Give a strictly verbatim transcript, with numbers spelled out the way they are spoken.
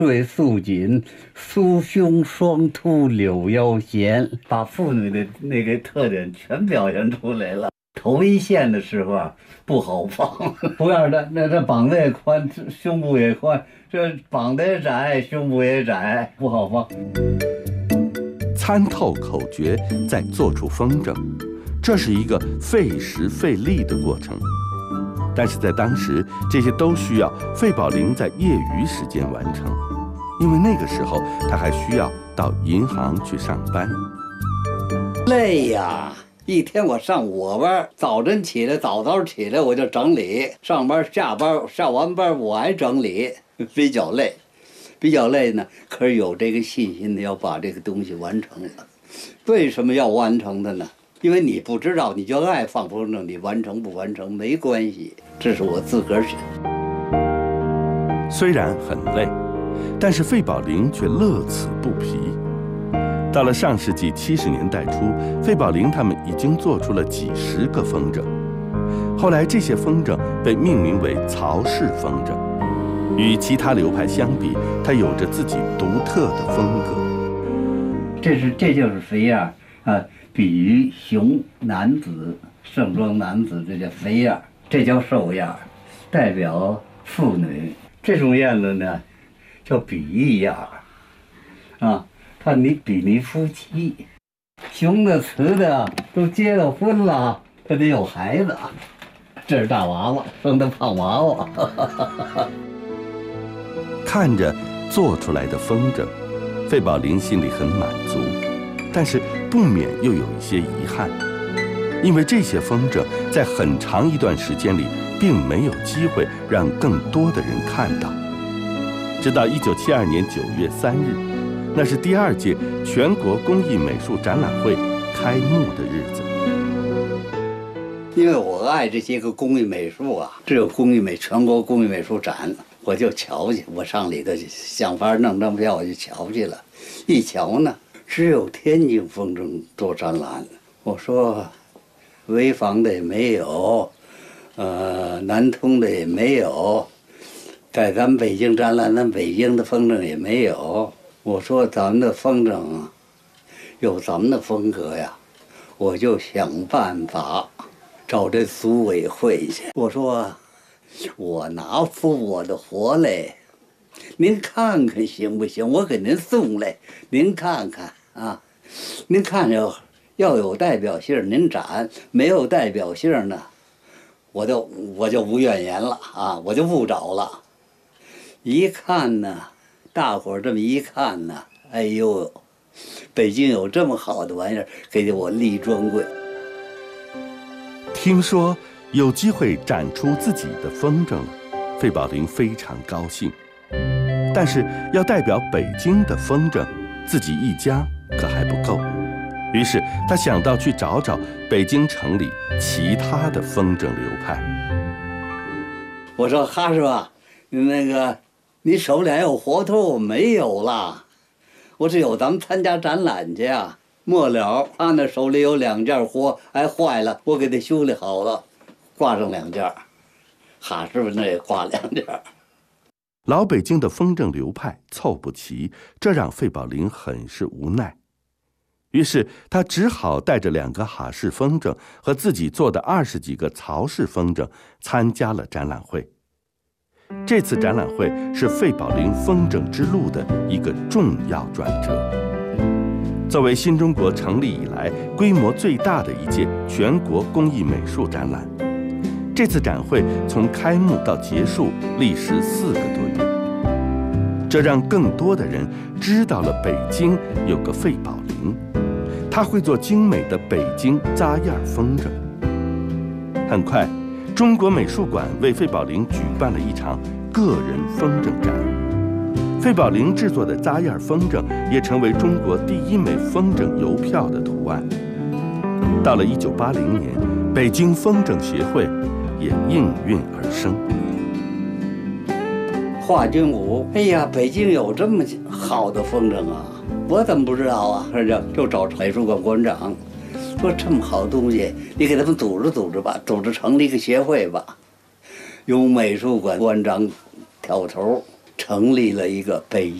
对素锦，酥胸双凸柳腰弦，把妇女的那个特点全表现出来了。头一线的时候啊，不好放，不要的，那这膀子也宽，胸部也宽，这膀子也窄，胸部也窄，不好放。 参透口诀，再做出风筝，这是一个费时费力的过程。但是在当时，这些都需要费宝林在业余时间完成，因为那个时候他还需要到银行去上班。 累呀！一天我上五个班，早晨起来，早早起来我就整理，上班下班上完班我还整理，比较累，比较累呢。可是有这个信心的要把这个东西完成了。为什么要完成的呢？因为你不知道，你就爱放风筝，你完成不完成没关系，这是我自个儿选。 虽然很累，但是费宝林却乐此不疲。到了上世纪七十年代初，费宝林他们已经做出了几十个风筝。后来这些风筝被命名为曹氏风筝，与其他流派相比，它有着自己独特的风格。 这是这就是肥样啊，比喻雄男子、盛装男子，这叫肥样，这叫瘦样，代表妇女。这种样子呢，叫比喻样啊。看你比拟夫妻，雄的雌的都结了婚了，他得有孩子。这是大娃娃，生的胖娃娃。 看着做出来的风筝，费宝林心里很满足，但是不免又有一些遗憾，因为这些风筝在很长一段时间里并没有机会让更多的人看到。直到一九七二年九月三日，那是第二届全国工艺美术展览会开幕的日子。 因为我爱这些个工艺美术啊，这个工艺美全国工艺美术展，我就瞧去，我上里头想法弄张票我就瞧去了。一瞧呢，只有天津风筝做展览，我说潍坊的也没有，呃，南通的也没有，在咱们北京展览，咱北京的风筝也没有。我说咱们的风筝啊，有咱们的风格呀，我就想办法找这组委会去。我说我拿出我的活来，您看看行不行？我给您送来，您看看啊，您看着要有代表性您展，没有代表性呢，我就我就无怨言了啊，我就不找了。一看呢，大伙儿这么一看呢，哎呦，北京有这么好的玩意儿，给我立专柜。 听说有机会展出自己的风筝了，费宝林非常高兴。但是要代表北京的风筝，自己一家可还不够。于是他想到去找找北京城里其他的风筝流派。 我说哈师傅，那个你手里还有活头没有啦？我说有，咱们参加展览去啊。末了，他那手里有两件活，哎坏了，我给他修理好了，挂上两件。哈师傅那也挂两件。 老北京的风筝流派凑不齐，这让费宝林很是无奈。于是他只好带着两个哈式风筝和自己做的二十几个曹氏风筝参加了展览会。这次展览会是费宝林风筝之路的一个重要转折。作为新中国成立以来规模最大的一届全国工艺美术展览，这次展会从开幕到结束历时四个多月，这让更多的人知道了北京有个费宝林，他会做精美的北京扎燕风筝。很快，中国美术馆为费宝林举办了一场个人风筝展，费宝林制作的扎燕风筝也成为中国第一枚风筝邮票的图案。到了一九八零年，北京风筝协会也应运而生。 华军武，哎呀，北京有这么好的风筝啊！我怎么不知道啊？就就找美术馆馆长，说这么好的东西，你给他们组织组织吧，组织成立一个协会吧。由美术馆馆长挑头， 成立了一个北